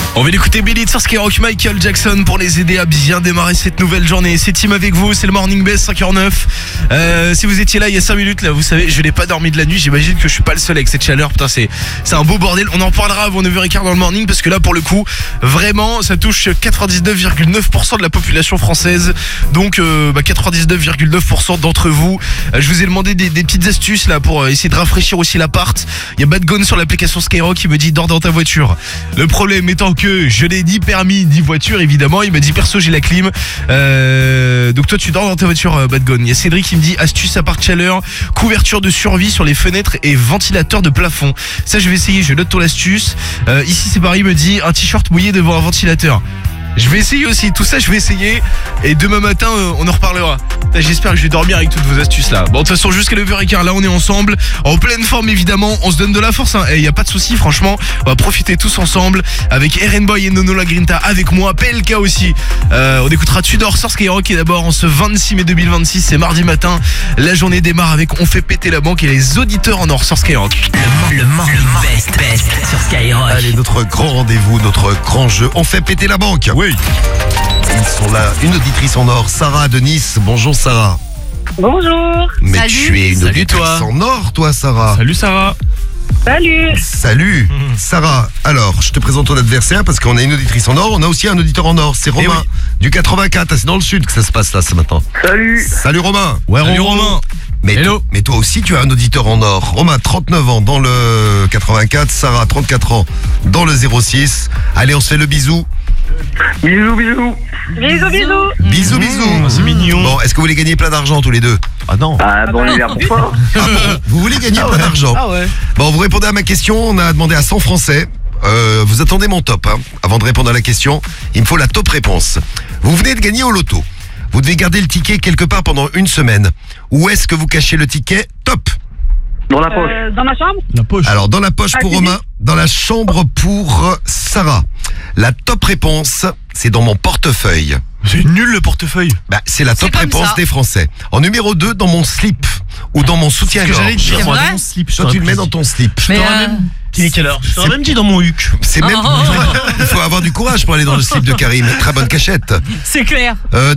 On va l'écouter Billy sur Skyrock, Michael Jackson pour les aider à bien démarrer cette nouvelle journée. C'est Tim avec vous, c'est le Morning Best 5h09. Si vous étiez là il y a 5 minutes, là vous savez, je n'ai pas dormi de la nuit, j'imagine que je suis pas le seul avec cette chaleur. Putain, c'est un beau bordel. On en parlera avant 9h15 dans le morning parce que là pour le coup, vraiment, ça touche 99,9% de la population française. Donc 99,9% d'entre vous. Je vous ai demandé des petites astuces là pour essayer de rafraîchir aussi l'appart. Il y a Bad Gone sur l'application Skyrock qui me dit dors dans ta voiture. Le problème étant que je n'ai ni permis ni voiture évidemment. Il m'a dit perso j'ai la clim. Donc toi tu dors dans ta voiture, Bad Gone. Il y a Cédric qui me dit astuce appart chaleur, couverture de survie sur les fenêtres et ventilateur de plafond. Ça je vais essayer, je note ton astuce. Ici c'est pareil, il me dit un t-shirt mouillé devant un ventilateur. Je vais essayer aussi, tout ça je vais essayer. Et demain matin on en reparlera. J'espère que je vais dormir avec toutes vos astuces là. Bon de toute façon jusqu'à 9h15 là on est ensemble. En pleine forme évidemment, on se donne de la force hein. Et y a pas de souci franchement. On va profiter tous ensemble avec Eren Boy et Nono Lagrinta avec moi, PLK aussi. On écoutera Tudor sur Skyrock. Et d'abord en ce 26 mai 2026, c'est mardi matin. La journée démarre avec On fait péter la banque et les auditeurs en or sur Skyrock. Le morning best sur Skyrock. Allez, notre grand rendez-vous, notre grand jeu. On fait péter la banque. Oui. Ils sont là, une auditrice en or, Sarah de Nice. Bonjour Sarah. Bonjour. Mais Salut. tu es une Salut, auditrice toi. en or, toi Sarah. Salut Sarah. Salut. Salut Sarah. Alors, je te présente ton adversaire parce qu'on a une auditrice en or, on a aussi un auditeur en or, c'est Romain du 84. C'est dans le sud que ça se passe là ce matin. Salut. Salut Romain. Ouais, salut Romain. Mais, Hello. mais toi aussi tu as un auditeur en or. Romain 39 ans dans le 84, Sarah 34 ans dans le 06. Allez, on se fait le bisou. Bisous, bisous. Bisous, bisous. Bisous bisous. C'est mignon. Bon, est-ce que vous voulez gagner plein d'argent tous les deux? Ah non. Ah bon, on est là pour ça. Ah bon, vous voulez gagner plein d'argent? Ah ouais. Bon, vous répondez à ma question, on a demandé à 100 Français. Vous attendez mon top, hein. Avant de répondre à la question, il me faut la top réponse. Vous venez de gagner au loto. Vous devez garder le ticket quelque part pendant une semaine. Où est-ce que vous cachez le ticket? Top. Dans la poche. Dans ma chambre. La poche. Alors, dans la poche pour Romain, dans la chambre pour Sarah. La top réponse, c'est dans mon portefeuille. C'est nul le portefeuille. Bah, c'est la top comme réponse ça. des Français. En numéro 2, dans mon slip. Ou dans mon soutien-gorge. C'est moi, vrai dans mon slip. Toi, tu le mets dans ton slip. Mais Il est quelle heure? Je t'aurais même dit dans mon huc. C'est même. Oh. Il faut avoir du courage pour aller dans le slip de Karim. Très bonne cachette. c'est clair.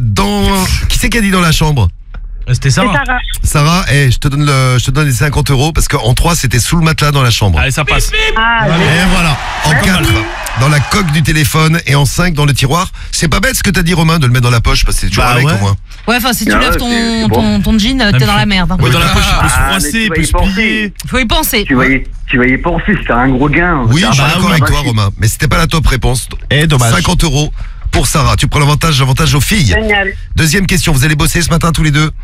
Qui c'est qui a dit dans la chambre? C'était ça. C'est Sarah. Sarah, je te donne les 50 € parce qu'en 3 c'était sous le matelas dans la chambre. Allez, ça passe. Ah, Et voilà. En 4 dans la coque du téléphone et en 5 dans le tiroir. C'est pas bête ce que t'as dit Romain de le mettre dans la poche parce que c'est toujours Bah avec ouais. au moins. Ouais, enfin, si tu Ah lèves ouais, c'est bon. ton jean, t'es dans la merde. Hein. Ouais, dans la poche, il peut se Ah, mais froisser, tu il vas peut y se penser. plier. Faut y penser. tu vas y penser, c'est un gros gain. Oui, C'est je suis un d'accord bain avec toi chic. Romain, mais c'était pas la top réponse. Eh, dommage. 50 € pour Sarah. Tu prends l'avantage aux filles. Génial. Deuxième question, vous allez bosser ce matin tous les deux?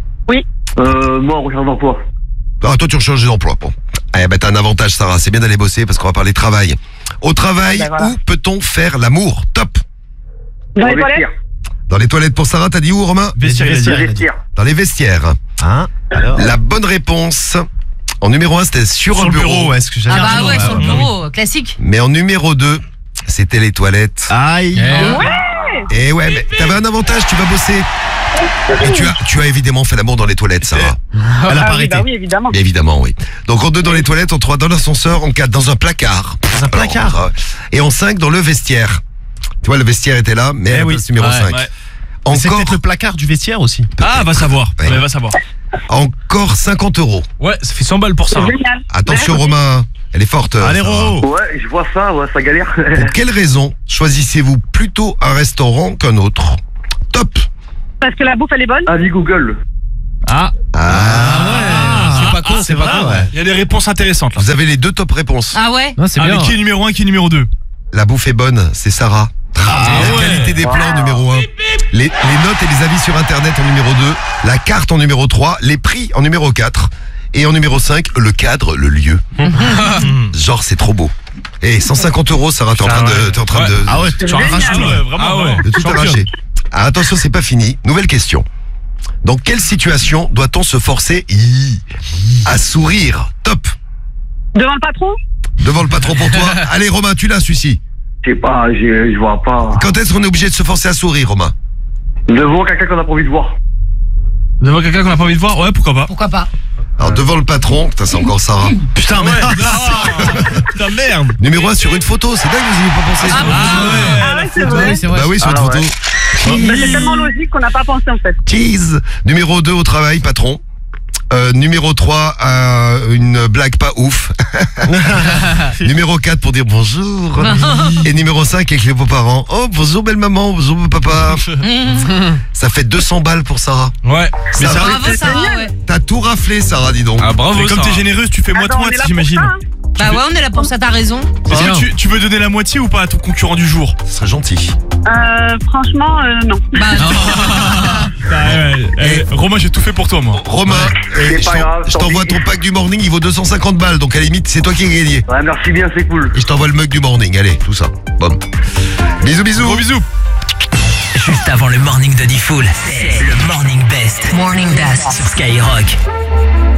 Moi, recherche d'emploi. Ah, toi tu recherches d'emploi. Bon. Eh ben t'as un avantage Sarah, c'est bien d'aller bosser parce qu'on va parler travail. Au travail, Ben voilà. où peut-on faire l'amour? Top. Dans les vestiaires. Dans les toilettes pour Sarah, t'as dit où Romain? Vestiaire, Dans les vestiaires. Dans les vestiaires. Hein? Alors? La bonne réponse en numéro 1 c'était sur un bureau. ouais, ce que j'allais Ah bah ouais, dire. sur le bureau, classique. Mais en numéro 2 c'était les toilettes. Aïe. Et ouais, mais t'avais un avantage, tu vas bosser. Et tu as évidemment fait l'amour dans les toilettes Sarah. Elle a pas Ah oui, arrêté. bah oui, évidemment. Évidemment, oui. Donc en 2 dans les toilettes, en 3 dans l'ascenseur, en 4 dans un placard. Dans un placard. Alors, et en 5 dans le vestiaire. Tu vois, le vestiaire était là, mais à la place numéro 5. C'est Encore, peut-être le placard du vestiaire aussi. Ah, va savoir. Ouais. Ouais, va savoir. encore 50 €. Ouais, ça fait 100 balles pour ça. hein. Génial. Attention Romain, elle est forte. Allez, Sarah. Roro. Ouais, je vois ça, ouais, ça galère. Pour quelle raison choisissez-vous plutôt un restaurant qu'un autre? Top. Parce que la bouffe, elle est bonne. Avis Google. Ah. Ah. C'est pas con, c'est pas con. Il y a des réponses intéressantes là. Vous avez les 2 top réponses. Ah ouais. C'est bien. Qui est numéro 1, qui est numéro 2? La bouffe est bonne, c'est Sarah. La qualité des plans numéro 1. Les notes et les avis sur internet en numéro 2. La carte en numéro 3. Les prix en numéro 4. Et en numéro 5, le cadre, le lieu. Genre c'est trop beau. Et 150 €, Sarah, t'es en train de Ah ouais, tu arraches tout, vraiment. de tout arracher. Ah, attention, c'est pas fini. Nouvelle question. Dans quelle situation doit-on se forcer à sourire? Top. Devant le patron. Devant le patron pour toi. Allez Romain, tu l'as celui-ci. Je sais pas, je vois pas. Quand est-ce qu'on est obligé de se forcer à sourire, Romain? Devant quelqu'un qu'on a pas envie de voir. Devant quelqu'un qu'on a pas envie de voir? Ouais, pourquoi pas? Pourquoi pas. Alors devant le patron, putain c'est encore Sarah. Putain, merde. Putain, merde. Numéro 1 sur une photo, c'est dingue, vous n'y avez pas pensé. Ah ouais, c'est vrai. c'est vrai. Bah oui, sur une Alors, photo. ouais. C'est tellement logique qu'on n'a pas pensé en fait. Cheese. Numéro 2 au travail, patron. Numéro 3, une blague pas ouf. Numéro 4 pour dire bonjour. Et numéro 5 avec les beaux-parents. Oh, bonjour belle maman, bonjour beau papa. Ça fait 200 balles pour Sarah. Ouais. Mais Sarah, ça, Bravo Sarah, ouais. t'as tout raflé Sarah, dis donc. Ah, bravo. mais comme Sarah. t'es généreuse, tu fais Attends, on est moite-moite, là pour j'imagine. ça, hein. Bah ouais, on est là pour ça, t'as raison. Est-ce Bien. que tu veux donner la moitié ou pas à ton concurrent du jour? Ce serait gentil. Franchement, non. Bah, Romain, j'ai tout fait pour toi, moi. Romain, C'est je pas grave, je tant t'envoie pis. ton pack du morning, il vaut 250 balles. Donc à la limite, c'est toi qui as gagné. Ouais, merci bien, c'est cool. Et je t'envoie le mug du morning, allez, tout ça. Bon. Bisous, bisous. Gros bisous. Juste avant le morning de Diffoul, c'est le Morning Best. Morning Best. Sur Skyrock.